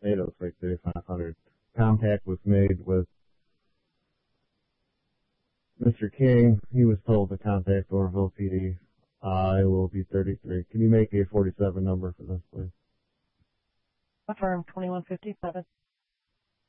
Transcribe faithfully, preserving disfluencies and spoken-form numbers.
eight oh six, eighty-five hundred. Contact was made with Mister King. He was told to contact Orville P D. Uh, it will be thirty-three. Can you make a forty-seven number for this, please? Affirm, twenty-one fifty-seven.